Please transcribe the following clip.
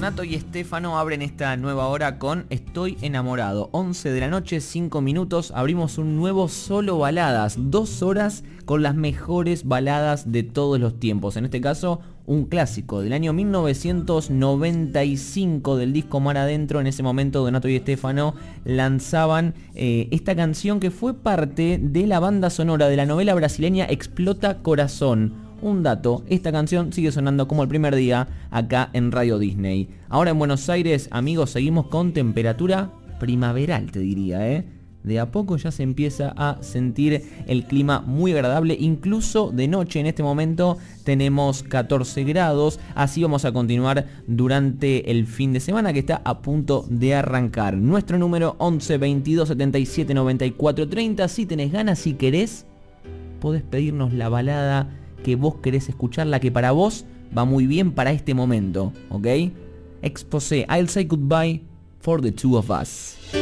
Donato y Estefano abren esta nueva hora con Estoy enamorado. 11 de la noche, 5 minutos, abrimos un nuevo Solo Baladas. 2 horas con las mejores baladas de todos los tiempos. En este caso, un clásico del año 1995 del disco Mar Adentro. En ese momento Donato y Estefano lanzaban esta canción que fue parte de la banda sonora de la novela brasileña Explota Corazón. Un dato, esta canción sigue sonando como el primer día acá en Radio Disney. Ahora en Buenos Aires, amigos, seguimos con temperatura primaveral, te diría, ¿eh? De a poco ya se empieza a sentir el clima muy agradable, incluso de noche. En este momento tenemos 14 grados, así vamos a continuar durante el fin de semana que está a punto de arrancar. Nuestro número 11 22 77 94 30. Si tenés ganas, si querés, podés pedirnos la balada que vos querés escuchar, la que para vos va muy bien para este momento, ¿ok? Exposé, I'll Say Goodbye for the Two of Us.